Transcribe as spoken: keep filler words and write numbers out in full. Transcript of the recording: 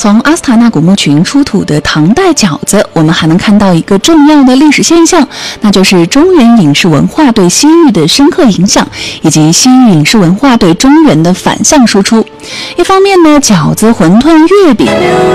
从阿斯塔纳古墓群出土的唐代饺子，我们还能看到一个重要的历史现象，那就是中原饮食文化对西域的深刻影响，以及西域饮食文化对中原的反向输出。一方面呢，饺子、馄饨、月饼